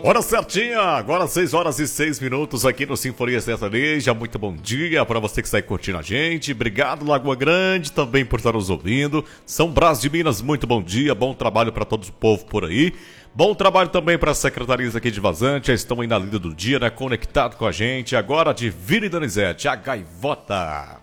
Hora certinha, agora 6 horas e 6 minutos aqui no Sinfonia Sertaneja. Muito bom dia para você que está aí curtindo a gente. Obrigado, Lagoa Grande, também por estar nos ouvindo. São Brás de Minas, muito bom dia, bom trabalho para todo o povo por aí. Bom trabalho também para as secretarias aqui de Vazante, já estão aí na lida do dia, né, conectado com a gente. Agora de Vini Donizete, a Gaivota.